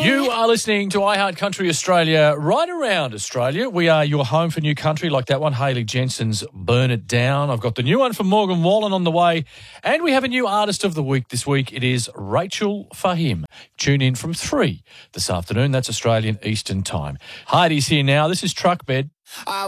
You are listening to iHeart Country Australia, right around Australia. We are your home for new country like that one, Hayley Jensen's Burn It Down. I've got the new one from Morgan Wallen on the way. And we have a new artist of the week this week. It is Rachel Fahim. Tune in from 3 this afternoon. That's Australian Eastern Time. Heidi's here now. This is Truck Bed.